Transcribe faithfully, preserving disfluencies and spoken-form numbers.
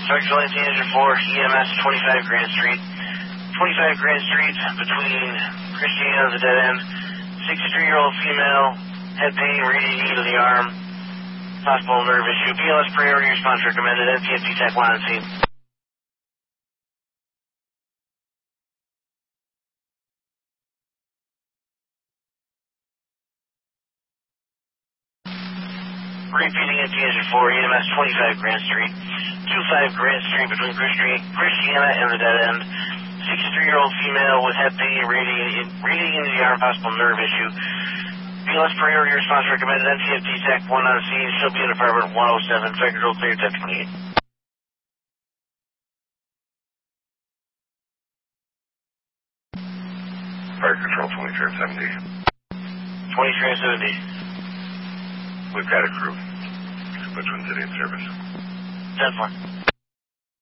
Structural nineteen engine four, E M S twenty-five Grand Street. twenty-five Grand Street between Christiana and the dead end. sixty-three-year-old female, head pain, radiating to the arm. Possible nerve issue. B L S priority response recommended. N T F T tech one on scene. Repeating N T engine four, E M S twenty-five Grand Street. twenty-five Grand Street between Christiana and the dead end. sixty-three-year-old female with head pain, radiating, radiating into the arm, possible nerve issue. B L S priority response recommended. N T F T tech one on scene. She'll be in apartment one oh seven. Fire control clear, ten twenty-eight. Fire control twenty-three seventy. twenty-three seventy. We've got a crew. Which one's in service? ten four.